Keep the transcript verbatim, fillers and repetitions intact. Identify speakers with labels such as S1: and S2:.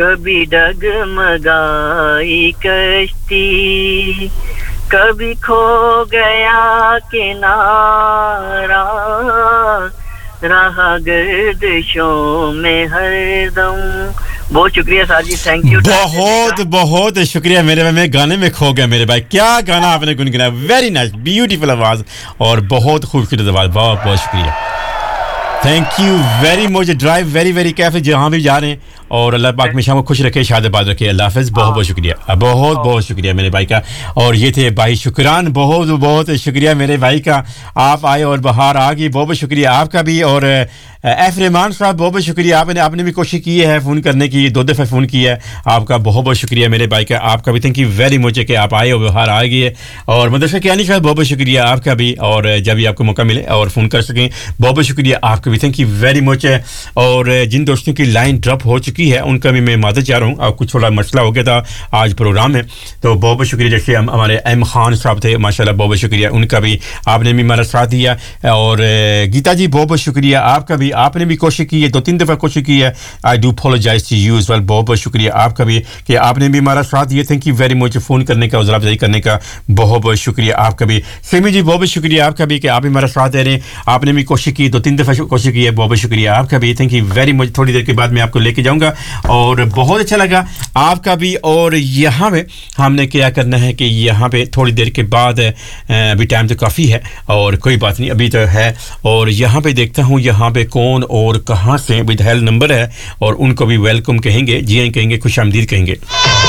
S1: कभी डगमगाई कश्ती कभी खो गया किनारा रहा गर्दिशों में हरदम बहुत शुक्रिया सर जी थैंक यू
S2: बहुत बहुत शुक्रिया मेरे भाई मैं गाने में खो गया मेरे भाई क्या गाना आपने गुनगुनाया वेरी नाइस ब्यूटीफुल आवाज और बहुत खूबसूरत आवाज बहुत बहुत शुक्रिया thank you very much drive very very careful जहां भी जा रहे हैं और अल्लाह पाक में शाम खुश रखे शादाबाद रखे अल्लाह हाफिज बहुत बहुत शुक्रिया बहुत बहुत शुक्रिया मेरे भाई का और ये थे भाई शुक्रान बहुत बहुत शुक्रिया मेरे भाई का आप आए और बाहर आ गई बहुत बहुत शुक्रिया आपका भी और एफ रहमान साहब बहुत बहुत शुक्रिया आपने आपने भी कोशिश की है फ़ोन करने की दो दफ़े फ़ोन किया है आपका बहुत बहुत शुक्रिया मेरे भाई का आपका भी थैंक यू वेरी मच कि आप आए और बाहर आ गए और मदरसा कियानी साहब बहुत बहुत शुक्रिया आपका भी और जब भी आपको मौका मिले और फ़ोन कर सकें बहुत बहुत शुक्रिया आपका भी थैंक यू वेरी मच और जिन दोस्तों की लाइन ड्रॉप हो चुकी है उनका भी मैं मादर चाह रहा हूँ और कुछ थोड़ा मसला हो गया था आज प्रोग्राम में तो बहुत बहुत शुक्रिया जैसे हम हमारे एम खान साहब थे माशाल्लाह बहुत बहुत शुक्रिया उनका भी आपने भी हमारा साथ दिया और गीता जी बहुत बहुत शुक्रिया आपका भी आपने भी कोशिश की है दो तीन दफ़ा कोशिश की है I do apologise to you as well बहुत बहुत शुक्रिया आपका भी कि आपने भी हमारा साथ दिया thank you very much phone करने का हौसला अफजाई करने का बहुत बहुत शुक्रिया आपका भी सेमी जी बहुत बहुत शुक्रिया आपका भी कि आप भी हमारा साथ दे रहे हैं आपने भी कोशिश की दो तीन दफ़ा कोशिश की है बहुत बहुत शुक्रिया आपका भी थैंक यू वेरी मच थोड़ी देर के बाद मैं आपको लेके जाऊँगा और बहुत अच्छा लगा आपका भी और यहाँ पे हमने क्या करना है कि यहाँ पे थोड़ी देर के बाद अभी टाइम तो काफ़ी है और कोई बात नहीं अभी तो है और यहाँ पे देखता हूँ यहाँ पे कौन और कहाँ से विद हेल्प नंबर है और उनको भी वेलकम कहेंगे जी कहेंगे खुश आमदीद कहेंगे